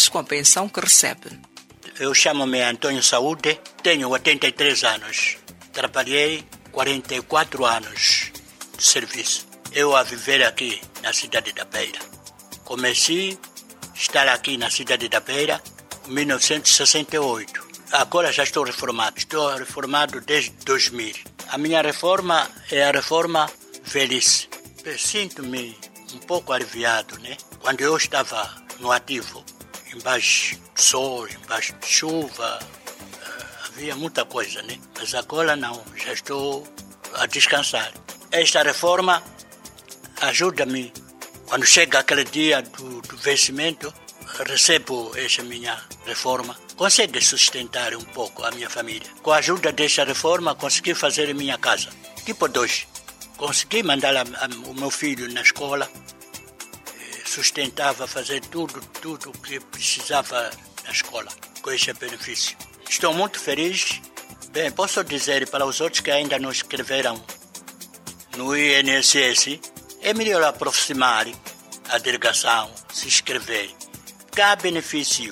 feliz com a pensão que recebe. Eu chamo-me Antônio Saúde, tenho 83 anos. Trabalhei 44 anos de serviço. Eu a viver aqui na cidade da Beira. Comecei a estar aqui na cidade da Beira em 1968. Agora já estou reformado. Estou reformado desde 2000. A minha reforma é a reforma velhice. Sinto-me um pouco aliviado, né? Quando eu estava no ativo, embaixo do sol, embaixo de chuva, havia muita coisa, né? Mas agora não, já estou a descansar. Esta reforma ajuda-me. Quando chega aquele dia do vencimento, recebo esta minha reforma. Consegue sustentar um pouco a minha família. Com a ajuda desta reforma, consegui fazer a minha casa. Tipo 2. Consegui mandar o meu filho na escola. Sustentava fazer tudo o que precisava na escola, com este benefício. Estou muito feliz. Bem, posso dizer para os outros que ainda não escreveram no INSS, é melhor aproximar a delegação, se inscrever. Há benefício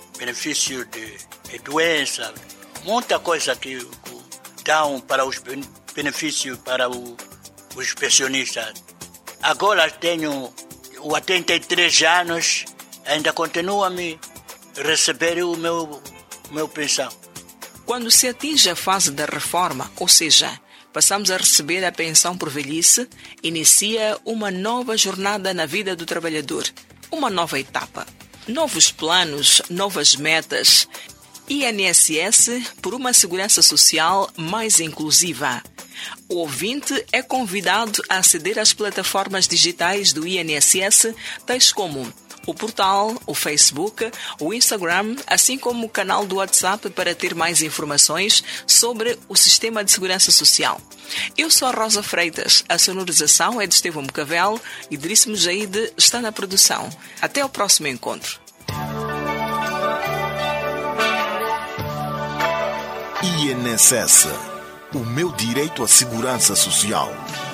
de doença, muita coisa que dão para os benefícios para os pensionistas. Agora tenho 83 anos, ainda continuo a me receber o meu pensão. Quando se atinge a fase da reforma, ou seja, passamos a receber a pensão por velhice, inicia uma nova jornada na vida do trabalhador, uma nova etapa. Novos planos, novas metas. INSS por uma segurança social mais inclusiva. O ouvinte é convidado a aceder às plataformas digitais do INSS, tais como o portal, o Facebook, o Instagram, assim como o canal do WhatsApp para ter mais informações sobre o Sistema de Segurança Social. Eu sou a Rosa Freitas, a sonorização é de Estevão Mocavel e Idriss Mujaide está na produção. Até o próximo encontro. INSS, o meu direito à segurança social.